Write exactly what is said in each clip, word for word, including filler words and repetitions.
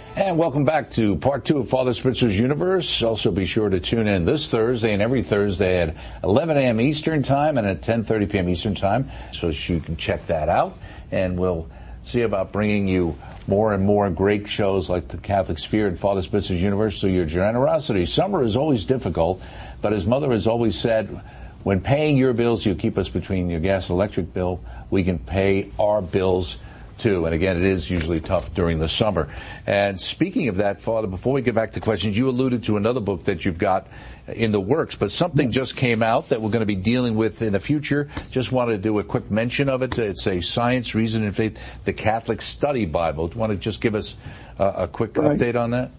And welcome back to part two of Father Spitzer's Universe. Also be sure to tune in this Thursday and every Thursday at eleven a.m. Eastern Time and at ten thirty p.m. Eastern Time, so you can check that out. And we'll see about bringing you more and more great shows like the Catholic Sphere and Father Spitzer's Universe through your generosity. Summer is always difficult, but as Mother has always said, when paying your bills, you keep us between your gas and electric bill. We can pay our bills too. And again, it is usually tough during the summer. And speaking of that, Father, before we get back to questions, you alluded to another book that you've got in the works, but something just came out that we're going to be dealing with in the future. Just wanted to do a quick mention of it. It's a Science, Reason, and Faith, the Catholic Study Bible. Do you want to just give us a, a quick right. update on that?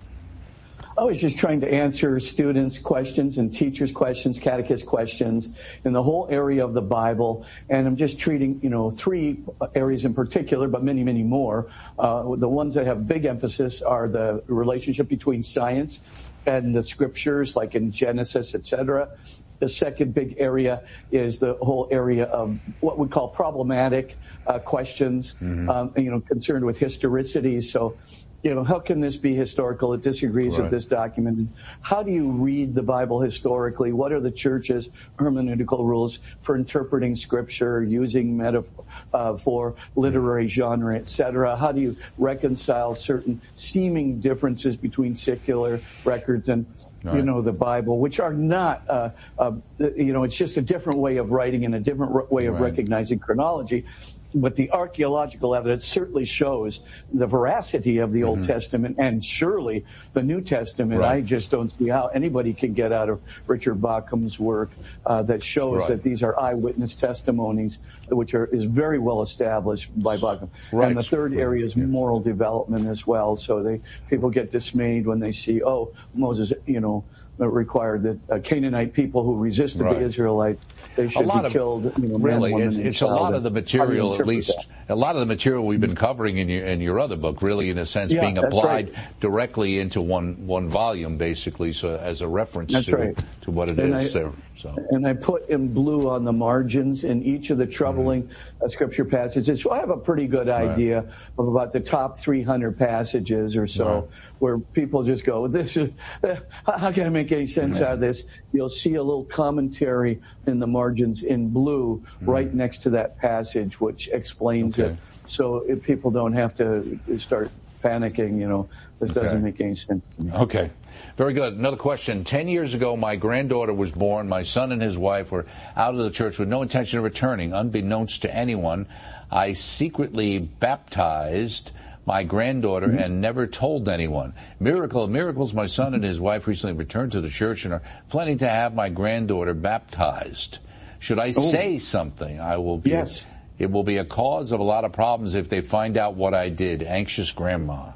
I was just trying to answer students' questions and teachers' questions, catechist questions in the whole area of the Bible. And I'm just treating, you know, three areas in particular, but many, many more. Uh, the ones that have big emphasis are the relationship between science and the scriptures, like in Genesis, et cetera. The second big area is the whole area of what we call problematic uh, questions, mm-hmm. um, you know, concerned with historicity. So, you know, how can this be historical? It disagrees right. with this document. How do you read the Bible historically? What are the church's hermeneutical rules for interpreting Scripture, using metaphor uh, for literary genre, et cetera? How do you reconcile certain seeming differences between secular records and, right. you know, the Bible, which are not, uh, uh, you know, it's just a different way of writing and a different way of right. recognizing chronology. But the archaeological evidence certainly shows the veracity of the Old mm-hmm. Testament and surely the New Testament. Right. I just don't see how anybody can get out of Richard Bauckham's work uh, that shows right. that these are eyewitness testimonies, which are is very well established by Bauckham. Right. And the third area is yeah. moral development as well. So they people get dismayed when they see, oh, Moses, you know, required that uh, Canaanite people who resisted right. the Israelites, they should be of, killed. You know, really, man, it's, it's a lot of the material, at least that? a lot of the material we've been covering in your in your other book, really, in a sense, yeah, being applied right. directly into one one volume, basically, so as a reference to, right. to what it and is. I, there, so. And I put in blue on the margins in each of the troubling mm-hmm. uh, scripture passages. So I have a pretty good idea right. of about the top three hundred passages or so, right. where people just go, "This is uh, how can I make any sense right. out of this?" You'll see a little commentary in the margins in blue mm-hmm. right next to that passage, which explains okay. it. So if people don't have to start panicking, you know, this okay. doesn't make any sense to me. Okay. Very good. Another question. Ten years ago, my granddaughter was born. My son and his wife were out of the church with no intention of returning. Unbeknownst to anyone, I secretly baptized my granddaughter mm-hmm. and never told anyone. Miracle of miracles, my son and his wife recently returned to the church and are planning to have my granddaughter baptized. Should I oh. say something? I will be. Yes. It will be a cause of a lot of problems if they find out what I did. Anxious grandma.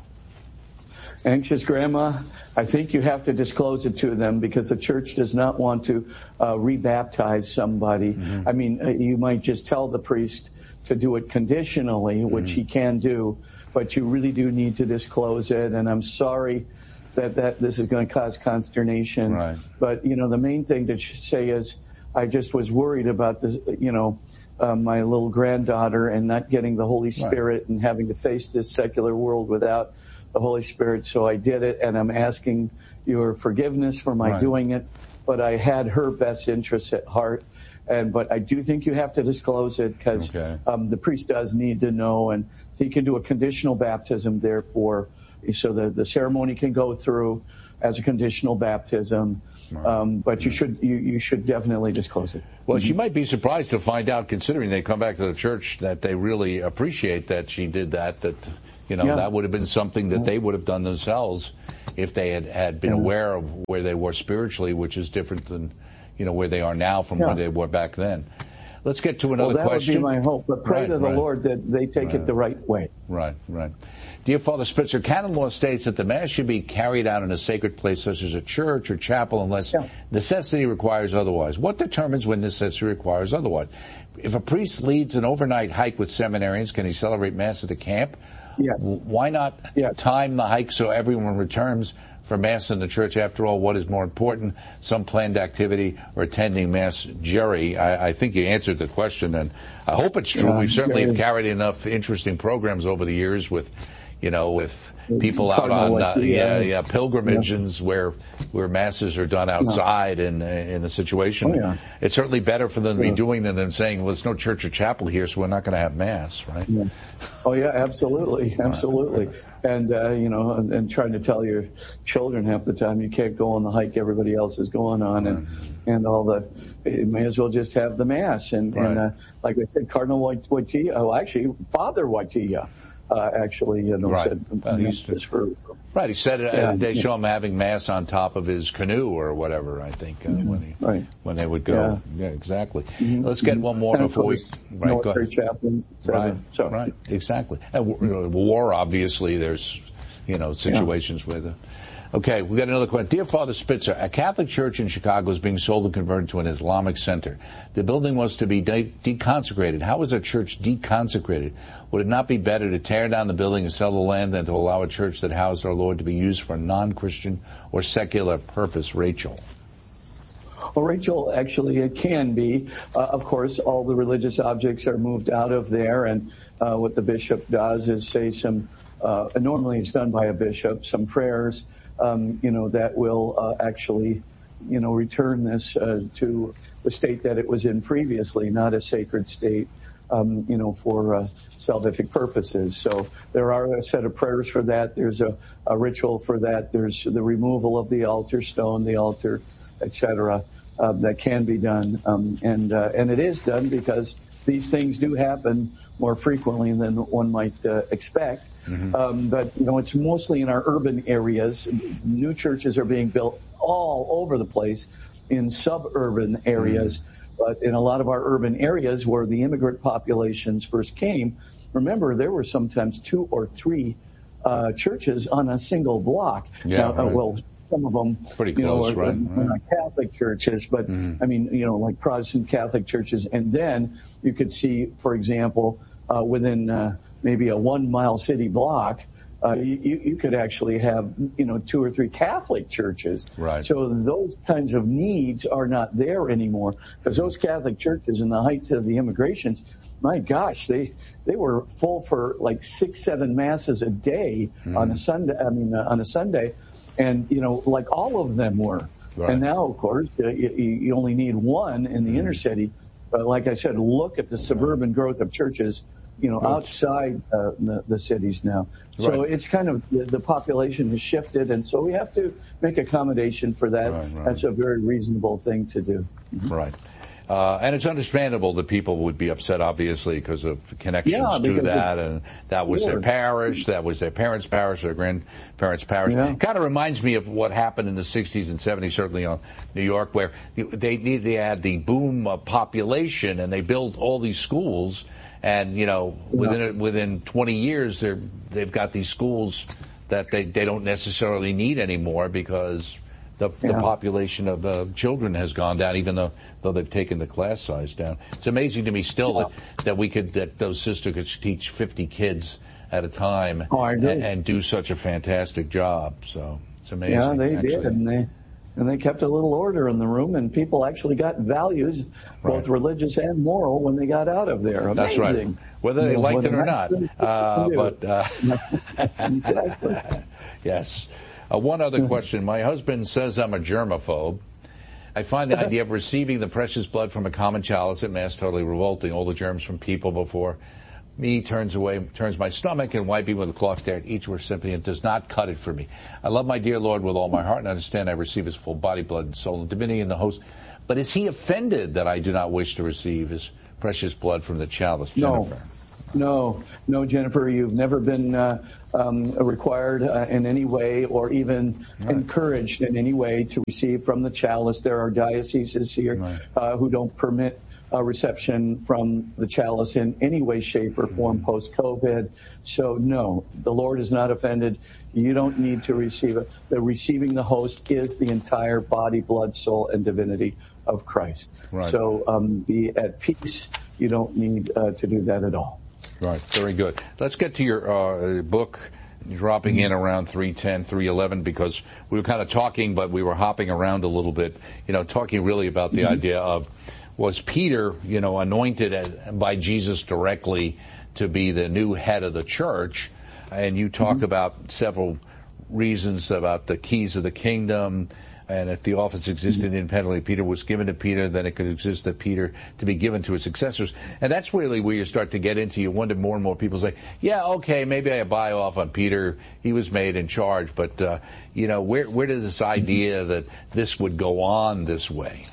Anxious grandma, I think you have to disclose it to them because the church does not want to uh, rebaptize somebody. Mm-hmm. I mean, uh, you might just tell the priest to do it conditionally, which mm-hmm. he can do, but you really do need to disclose it. And I'm sorry that, that this is going to cause consternation. Right. But, you know, the main thing to say is I just was worried about this, you know, Uh, my little granddaughter and not getting the Holy Spirit right. and having to face this secular world without the Holy Spirit. So I did it, and I'm asking your forgiveness for my right. doing it. But I had her best interests at heart. And but I do think you have to disclose it because okay. um, the priest does need to know, and he can do a conditional baptism. Therefore, so the the ceremony can go through as a conditional baptism. Um, but you should you, you should definitely disclose it. Well, she might be surprised to find out, considering they come back to the church, that they really appreciate that she did that. That you know yeah. that would have been something that they would have done themselves if they had, had been yeah. aware of where they were spiritually, which is different than you know where they are now from yeah. where they were back then. Let's get to another well, that question. That would be my hope. But pray right, to the right. Lord that they take right. it the right way. Right, right. Dear Father Spitzer, canon law states that the Mass should be carried out in a sacred place such as a church or chapel unless yeah. necessity requires otherwise. What determines when necessity requires otherwise? If a priest leads an overnight hike with seminarians, can he celebrate Mass at the camp? Yes. Why not yes. time the hike so everyone returns for Mass in the church? After all, what is more important, some planned activity or attending Mass? Jerry, I, I think you answered the question, and I hope it's true. Yeah, we certainly Jerry. have carried enough interesting programs over the years with, you know, with people out on uh, yeah yeah pilgrimages yeah. where where masses are done outside yeah. in in the situation. Oh, yeah. It's certainly better for them to yeah. be doing than than saying, well, there's no church or chapel here, so we're not going to have mass, right? Yeah. Oh yeah, absolutely, absolutely. And uh, you know, and, and trying to tell your children half the time you can't go on the hike everybody else is going on, and and all the, you may as well just have the mass. And right. and uh, like I said, Cardinal Wojtyla, oh actually Father Wojtyla. Uh, actually, you know, right. said uh, this for, right. He said uh, yeah, they yeah. show him having mass on top of his canoe or whatever. I think uh, mm-hmm. when he right. when they would go. Yeah, yeah exactly. Mm-hmm. Let's get one more and before we. Right. Military chaplains. Right. So. Right. Exactly. And you know, war, obviously, there's you know situations yeah. with. Uh, Okay, we got another question. Dear Father Spitzer, a Catholic church in Chicago is being sold and converted to an Islamic center. The building was to be de- deconsecrated. How is a church deconsecrated? Would it not be better to tear down the building and sell the land than to allow a church that housed our Lord to be used for a non-Christian or secular purpose? Rachel. Well, Rachel, actually, it can be. Uh, of course, all the religious objects are moved out of there, and uh, what the bishop does is say some, uh, normally it's done by a bishop, some prayers, Um, you know, that will uh, actually, you know, return this uh, to the state that it was in previously, not a sacred state, um, you know, for uh, salvific purposes. So there are a set of prayers for that. There's a, a ritual for that. There's the removal of the altar stone, the altar, et cetera, uh, that can be done. Um, and, uh, and it is done because these things do happen more frequently than one might uh, expect. Mm-hmm. Um, but, you know, it's mostly in our urban areas. New churches are being built all over the place in suburban areas. Mm-hmm. But in a lot of our urban areas where the immigrant populations first came, remember, there were sometimes two or three uh, churches on a single block. Yeah, now, right. uh, well, some of them, pretty you close, know, are, right? are not Catholic churches, but mm-hmm. I mean, you know, like Protestant Catholic churches. And then you could see, for example, uh, within uh, maybe a one mile city block, uh, you, you could actually have, you know, two or three Catholic churches. Right. So those kinds of needs are not there anymore because those Catholic churches in the height of the immigrations, my gosh, they, they were full for like six, seven masses a day mm. on a Sunday. I mean, uh, on a Sunday. And, you know, like all of them were. Right. And now, of course, uh, you, you only need one in the mm. inner city. But like I said, look at the suburban growth of churches, you know, right. outside uh, the, the cities now. So right. it's kind of, the, the population has shifted, and so we have to make accommodation for that. Right, right. That's a very reasonable thing to do. Right. Uh, and it's understandable that people would be upset, obviously, because of connections yeah, to that, and that was their parish, that was their parents' parish, their grandparents' parish. Yeah. It kind of reminds me of what happened in the sixties and seventies, certainly on New York, where they needed to add the boom of population, and they built all these schools, and, you know, within yeah. within twenty years, they're, they've got these schools that they, they don't necessarily need anymore because The, yeah. the population of uh, children has gone down, even though though they've taken the class size down. It's amazing to me still yeah. that, that we could that those sisters could teach fifty kids at a time oh, and, and do such a fantastic job. So it's amazing. Yeah, they actually. did, and they and they kept a little order in the room, and people actually got values, both right. religious and moral, when they got out of there. Amazing. That's right. Whether they you know, liked it or not, uh, but uh, exactly. Yes. Uh, one other question. My husband says I'm a germaphobe. I find the idea of receiving the precious blood from a common chalice at Mass totally revolting. All the germs from people before me turns away, turns my stomach, and wiping with a cloth there at each recipient does not cut it for me. I love my dear Lord with all my heart and understand I receive his full body, blood, and soul and divinity in the host. But is he offended that I do not wish to receive his precious blood from the chalice, Jennifer? No. No, no, Jennifer, you've never been uh, um, required uh, in any way or even right. encouraged in any way to receive from the chalice. There are dioceses here right. uh, who don't permit uh, reception from the chalice in any way, shape, or form mm-hmm. post-COVID. So, no, the Lord is not offended. You don't need to receive it. The receiving the host is the entire body, blood, soul, and divinity of Christ. Right. So um, be at peace. You don't need uh, to do that at all. Right, very good. Let's get to your uh, book, dropping in around three ten, three eleven, because we were kind of talking, but we were hopping around a little bit, you know, talking really about the mm-hmm. idea of, was Peter, you know, anointed as, by Jesus directly to be the new head of the church? and you talk Mm-hmm. about several reasons about the keys of the kingdom, and if the office existed Mm-hmm. independently, Peter was given to Peter, then it could exist to Peter to be given to his successors. And that's really where you start to get into, you wonder more and more people say, yeah, okay, maybe I buy off on Peter, he was made in charge, but, uh, you know, where, where does this idea that this would go on this way?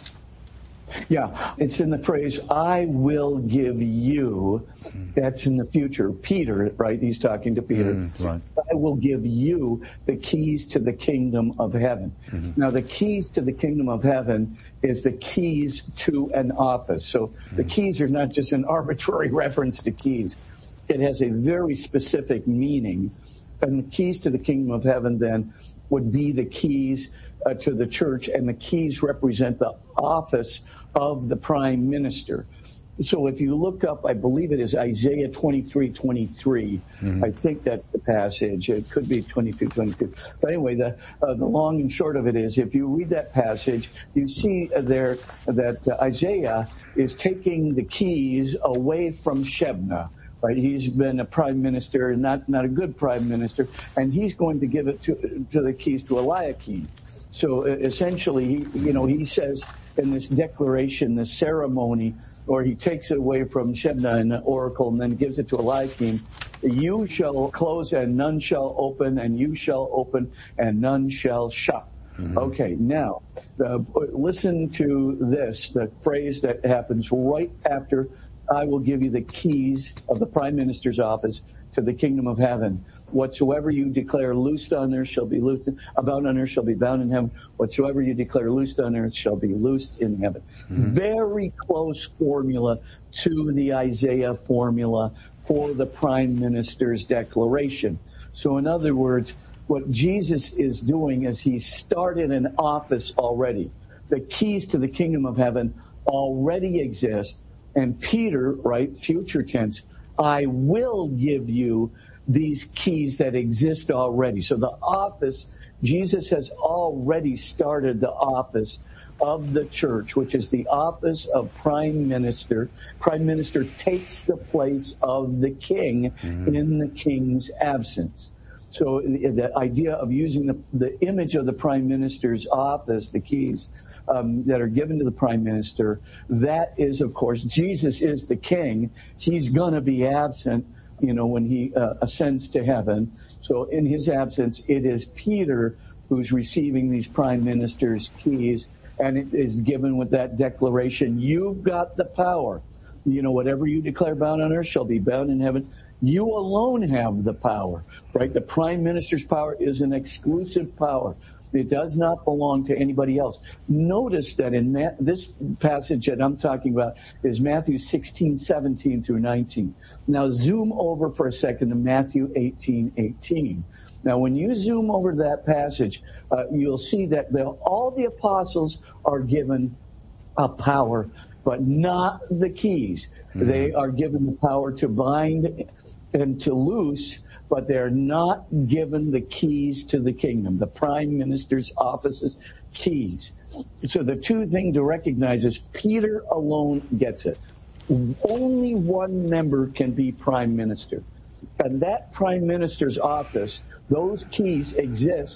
Yeah, it's in the phrase, I will give you, that's in the future. Peter, right, he's talking to Peter. Mm, right. I will give you the keys to the kingdom of heaven. Mm-hmm. Now, the keys to the kingdom of heaven is the keys to an office. So mm-hmm. the keys are not just an arbitrary reference to keys. It has a very specific meaning. And the keys to the kingdom of heaven, then, would be the keys uh, to the church, and the keys represent the office of the prime minister. So if you look up, I believe it is Isaiah twenty-three twenty-three. Mm-hmm. I think that's the passage. It could be twenty-two twenty-two. But anyway, the uh, the long and short of it is, if you read that passage, you see there that uh, Isaiah is taking the keys away from Shebna. Right, he's been a prime minister, not not a good prime minister, and he's going to give it to to the keys to Eliakim. So essentially, he, you know, he says in this declaration, this ceremony, or he takes it away from Shebna and the oracle and then gives it to Eliakim, you shall close and none shall open, and you shall open and none shall shut. Mm-hmm. Okay, now, uh, listen to this, the phrase that happens right after, I will give you the keys of the prime minister's office to the kingdom of heaven. Whatsoever you declare loosed on earth shall be loosed, bound on earth shall be bound in heaven. Whatsoever you declare loosed on earth shall be loosed in heaven. Mm-hmm. Very close formula to the Isaiah formula for the prime minister's declaration. So in other words, what Jesus is doing is he started an office already. The keys to the kingdom of heaven already exist. And Peter, right, future tense, I will give you these keys that exist already. So the office, Jesus has already started the office of the church, which is the office of prime minister. Prime minister takes the place of the king mm-hmm. in the king's absence. So the idea of using the, the image of the prime minister's office, the keys um, that are given to the prime minister, that is, of course, Jesus is the king. He's going to be absent, you know, when he uh, ascends to heaven. So in his absence, it is Peter who's receiving these prime minister's keys, and it is given with that declaration, you've got the power. You know, whatever you declare bound on earth shall be bound in heaven. You alone have the power, right? The prime minister's power is an exclusive power. It does not belong to anybody else. Notice that in Ma- this passage that I'm talking about is Matthew sixteen, seventeen through nineteen. Now zoom over for a second to Matthew eighteen, eighteen. Now when you zoom over that passage, uh, you'll see that the, all the apostles are given a power, but not the keys. Mm-hmm. They are given the power to bind and to loose, but they're not given the keys to the kingdom, the prime minister's office's keys. So the two things to recognize is Peter alone gets it. Only one member can be prime minister. And that prime minister's office, those keys exist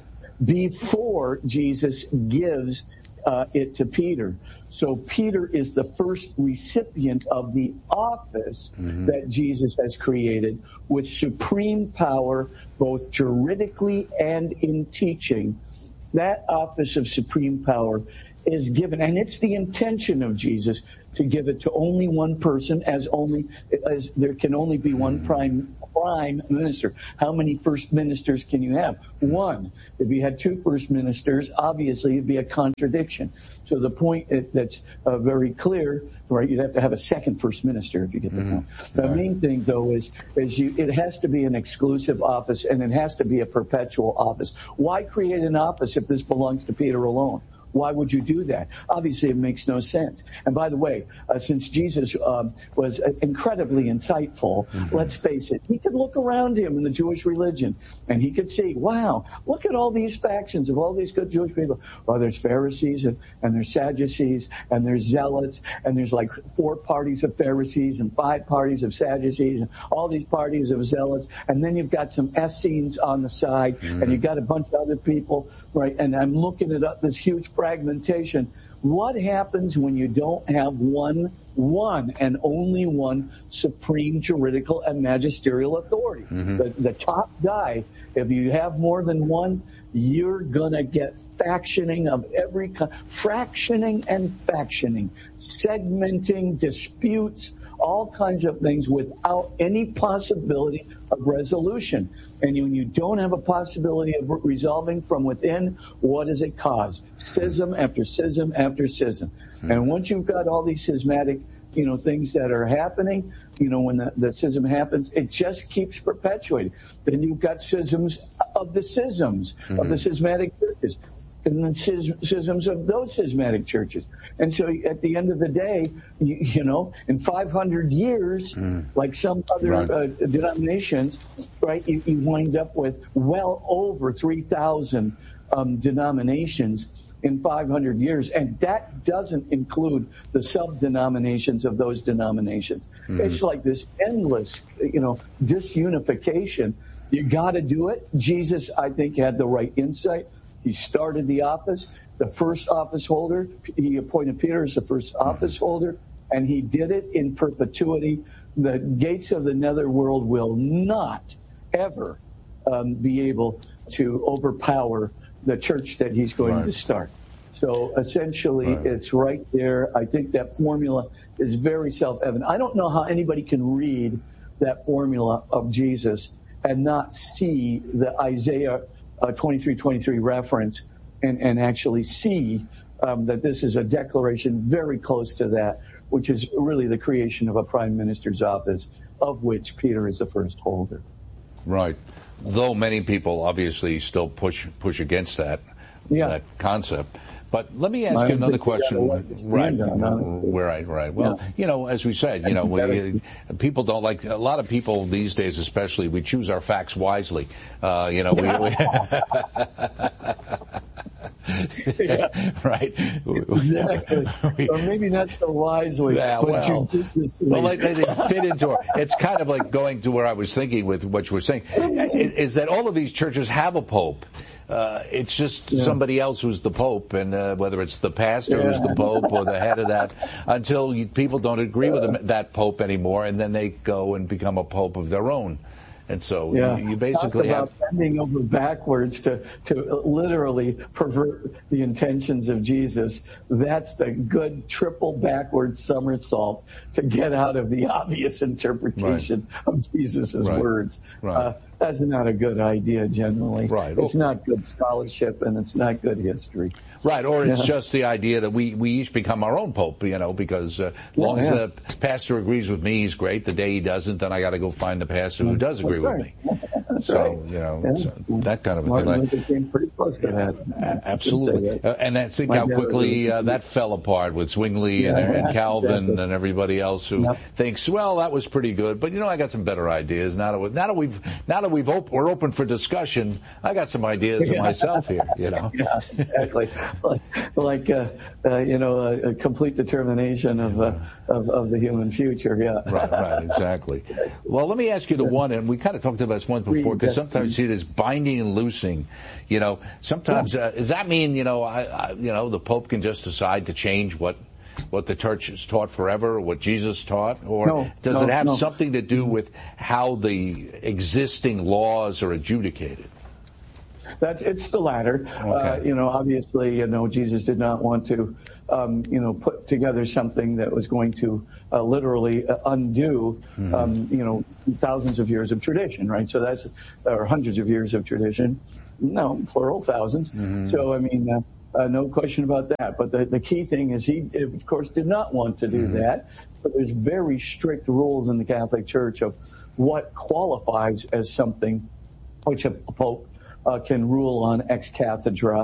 before Jesus gives Uh, it to Peter. So Peter is the first recipient of the office mm-hmm. that Jesus has created with supreme power, both juridically and in teaching. That office of supreme power is given, and it's the intention of Jesus to give it to only one person, as only as there can only be one prime prime minister. How many first ministers can you have? One. If you had two first ministers, obviously it'd be a contradiction. So the point that's uh, very clear, right? You'd have to have a second first minister if you get the mm-hmm. point. The right. main thing, though, is is you it has to be an exclusive office, and it has to be a perpetual office. Why create an office if this belongs to Peter alone? Why would you do that? Obviously, it makes no sense. And by the way, uh, since Jesus um, was incredibly insightful, mm-hmm. let's face it, he could look around him in the Jewish religion, and he could see, wow, look at all these factions of all these good Jewish people. Well, there's Pharisees, and, and there's Sadducees, and there's Zealots, and there's like four parties of Pharisees, and five parties of Sadducees, and all these parties of Zealots, and then you've got some Essenes on the side, mm-hmm. and you've got a bunch of other people, right? And I'm looking at up this huge fragmentation. What happens when you don't have one, one and only one supreme juridical and magisterial authority? Mm-hmm. The, the top guy, if you have more than one, you're gonna get factioning of every kind, fractioning and factioning, segmenting, disputes, all kinds of things without any possibility of resolution. And when you don't have a possibility of resolving from within, what does it cause? Schism after schism after schism. Mm-hmm. And once you've got all these schismatic, you know, things that are happening, you know, when the, the schism happens, it just keeps perpetuating. Then you've got schisms of the schisms, mm-hmm. of the schismatic churches, and then schisms of those schismatic churches. And so at the end of the day, you, you know, in five hundred years, mm. like some other right. uh, denominations, right, you, you wind up with well over three thousand um, denominations in five hundred years. And that doesn't include the sub-denominations of those denominations. Mm. It's like this endless, you know, disunification. You got to do it. Jesus, I think, had the right insight. He started the office, the first office holder. He appointed Peter as the first office holder, and he did it in perpetuity. The gates of the netherworld will not ever um, be able to overpower the church that he's going right. to start. So essentially, right. it's right there. I think that formula is very self-evident. I don't know how anybody can read that formula of Jesus and not see the Isaiah Uh, twenty-three twenty-three reference and, and actually see um, that this is a declaration very close to that, which is really the creation of a prime minister's office, of which Peter is the first holder. Right. Though many people obviously still push push against that, yeah. that concept. But let me ask you another question. Right, right, right. Well, yeah. you know, as we said, you know, we, people don't like, a lot of people these days especially, we choose our facts wisely. Uh, you know, we... we yeah. Right? Exactly. Or maybe not so wisely. Yeah, well, well like, they fit into it. It's kind of like going to where I was thinking with what you were saying, is that all of these churches have a pope. Uh, it's just yeah. somebody else who's the Pope, and uh, whether it's the pastor yeah. who's the Pope or the head of that, until you, people don't agree with them, that Pope anymore, and then they go and become a Pope of their own. And so yeah. you, you basically Talk about have bending over backwards to to literally pervert the intentions of Jesus. That's the good triple backward somersault to get out of the obvious interpretation right. of Jesus's right. words. Right. Uh, that's not a good idea generally. Right. It's not good scholarship, and it's not good history. Right, or it's yeah. just the idea that we, we each become our own pope, you know, because uh, as yeah, long yeah. as the pastor agrees with me, he's great. The day he doesn't, then I got to go find the pastor who does agree That's with right. me. That's so, right. you know, yeah. so that kind of a Martin thing. Luther came pretty close to yeah, that. Absolutely. That. Uh, and that, think My how quickly uh, that fell apart with Zwingli yeah, and, and Calvin exactly. and everybody else who yep. thinks, well, that was pretty good, but you know, I got some better ideas. Now that, we, now that we've, now that we've op- we're open for discussion, I got some ideas yeah. of myself here, you know. Yeah, exactly. like, like uh, uh, you know, a, a complete determination of, uh, of of the human future. Yeah. Right. Right. Exactly. Well, let me ask you the one, and we kind of talked about this once before, because sometimes you see this binding and loosing. You know, sometimes uh, does that mean you know, I, I, you know, the Pope can just decide to change what what the church has taught forever, or what Jesus taught, or no, does no, it have no. something to do with how the existing laws are adjudicated? That it's the latter. Okay. Uh, you know, obviously, you know, Jesus did not want to, um, you know, put together something that was going to uh, literally uh, undo, mm-hmm. um, you know, thousands of years of tradition, right? So that's, or hundreds of years of tradition. No, plural, thousands. Mm-hmm. So, I mean, uh, uh, no question about that. But the, the key thing is he, of course, did not want to do mm-hmm. that. But there's very strict rules in the Catholic Church of what qualifies as something which a, a pope Uh, can rule on ex cathedra,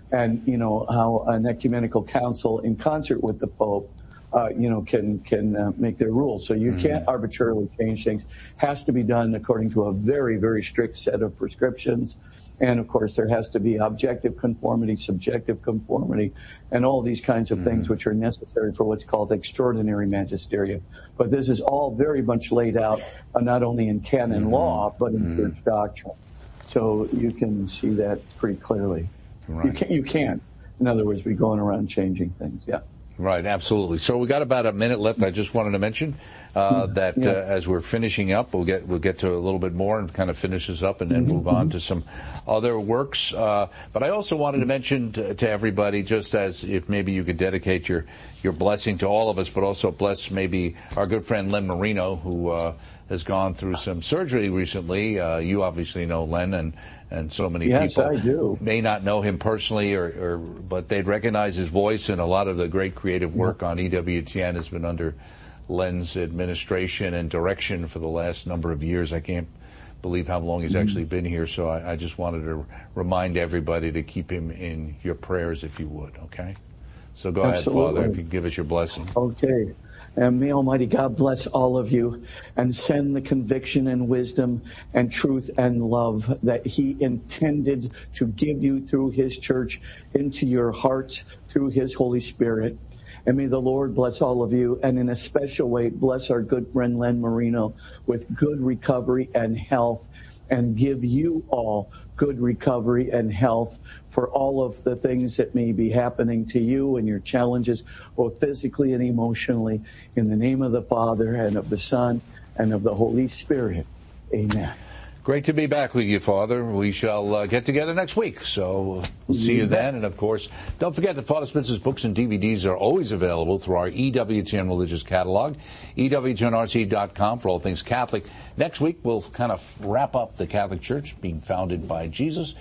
and, you know, how an ecumenical council in concert with the Pope, uh, you know, can can uh, make their rules. So you mm-hmm. can't arbitrarily change things. Has to be done according to a very, very strict set of prescriptions. And, of course, there has to be objective conformity, subjective conformity, and all these kinds of mm-hmm. things which are necessary for what's called extraordinary magisterium. But this is all very much laid out, uh, not only in canon mm-hmm. law, but in mm-hmm. church doctrine. So you can see that pretty clearly. Right. You can't, you can't. In other words, be going around changing things. Yeah. Right, absolutely. So we got about a minute left. I just wanted to mention uh, that yeah. uh, as we're finishing up, we'll get we'll get to a little bit more and kind of finish this up and then mm-hmm. move on to some other works. Uh, but I also wanted to mention to, to everybody, just as if maybe you could dedicate your your blessing to all of us, but also bless maybe our good friend Len Marino, who uh, has gone through some surgery recently. Uh, you obviously know Len, and and so many yes, people I do. may not know him personally, or, or but they'd recognize his voice, and a lot of the great creative work on E W T N has been under Len's administration and direction for the last number of years. I can't believe how long he's actually been here, so I, I just wanted to remind everybody to keep him in your prayers if you would, okay? So go Absolutely. ahead, Father, if you give us your blessing. Okay. And may Almighty God bless all of you and send the conviction and wisdom and truth and love that He intended to give you through His church into your hearts through His Holy Spirit. And may the Lord bless all of you, and in a special way, bless our good friend Len Marino with good recovery and health, and give you all good recovery and health for all of the things that may be happening to you and your challenges, both physically and emotionally. In the name of the Father, and of the Son, and of the Holy Spirit. Amen. Great to be back with you, Father. We shall uh, get together next week, so we'll see you then. And, of course, don't forget that Father Spitzer's books and D V Ds are always available through our E W T N Religious Catalog, E W T N R C dot com for all things Catholic. Next week, we'll kind of wrap up the Catholic Church being founded by Jesus.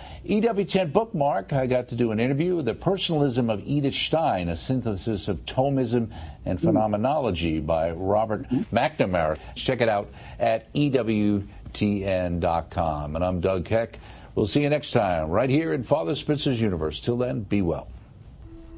E W T N Bookmark, I got to do an interview, The Personalism of Edith Stein, a synthesis of Thomism and Phenomenology by Robert McNamara. Check it out at E W T N dot com. And I'm Doug Keck. We'll see you next time right here in Father Spitzer's Universe. Till then, be well.